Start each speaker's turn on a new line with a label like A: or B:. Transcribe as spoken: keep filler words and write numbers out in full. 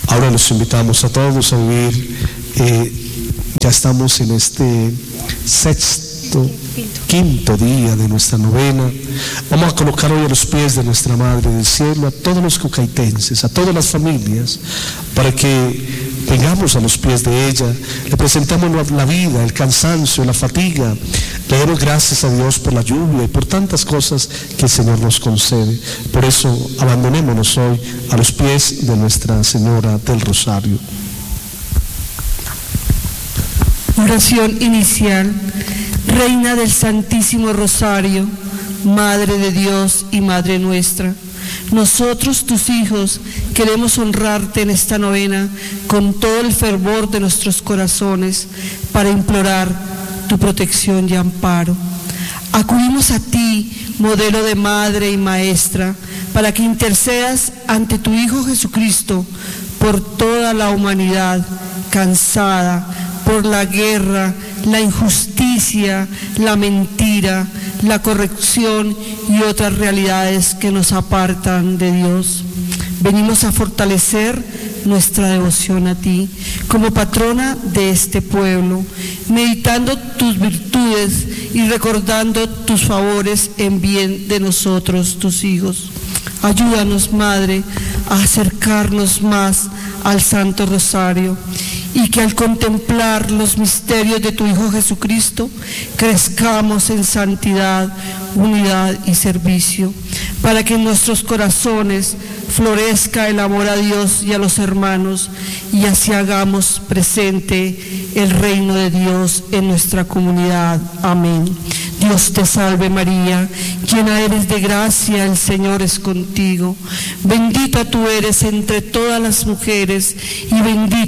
A: Ahora los invitamos a todos a vivir, eh, ya estamos en este sexto, quinto día de nuestra novena. Vamos a colocar hoy a los pies de nuestra Madre del Cielo a todos los cucaitenses, a todas las familias, para que vengamos a los pies de ella, le presentamos la vida, el cansancio, la fatiga, le damos gracias a Dios por la lluvia y por tantas cosas que el Señor nos concede. Por eso abandonémonos hoy a los pies de Nuestra Señora del Rosario.
B: Oración inicial. Reina del Santísimo Rosario, Madre de Dios y Madre nuestra, nosotros, tus hijos, queremos honrarte en esta novena con todo el fervor de nuestros corazones para implorar tu protección y amparo. Acudimos a ti, modelo de madre y maestra, para que intercedas ante tu Hijo Jesucristo por toda la humanidad cansada por la guerra, la injusticia, la mentira, la corrupción y otras realidades que nos apartan de Dios. Venimos a fortalecer nuestra devoción a ti como patrona de este pueblo, meditando tus virtudes y recordando tus favores en bien de nosotros, tus hijos. Ayúdanos, Madre, a acercarnos más al Santo Rosario y que al contemplar los misterios de tu Hijo Jesucristo crezcamos en santidad, unidad y servicio, para que en nuestros corazones florezca el amor a Dios y a los hermanos y así hagamos presente el reino de Dios en nuestra comunidad. Amén. Dios te salve María, llena eres de gracia, el Señor es contigo. Bendita tú eres entre todas las mujeres y bendito